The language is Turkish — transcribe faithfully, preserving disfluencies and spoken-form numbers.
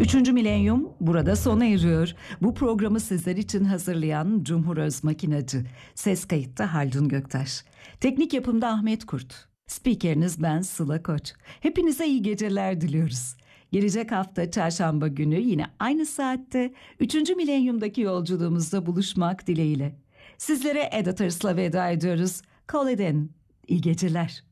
Üçüncü milenyum burada sona eriyor. Bu programı sizler için hazırlayan Cumhur Özmakinacı. Ses kayıtta Haldun Göktaş. Teknik yapımda Ahmet Kurt. Spikeriniz ben Sıla Koç. Hepinize iyi geceler diliyoruz. Gelecek hafta çarşamba günü yine aynı saatte üçüncü milenyumdaki yolculuğumuzda buluşmak dileğiyle. Sizlere Editors'la veda ediyoruz. Call it in. İyi geceler.